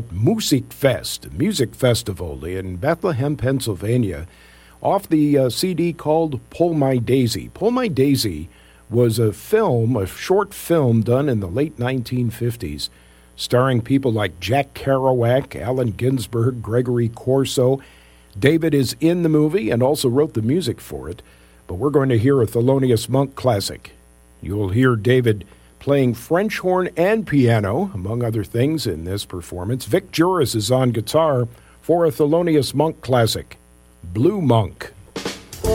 Musikfest, a music festival in Bethlehem, Pennsylvania, off the CD called Pull My Daisy. Pull My Daisy was a short film done in the late 1950s, starring people like Jack Kerouac, Allen Ginsberg, Gregory Corso. David is in the movie and also wrote the music for it, but we're going to hear a Thelonious Monk classic. You'll hear David playing French horn and piano, among other things, in this performance. Vic Juris is on guitar for a Thelonious Monk classic, Blue Monk.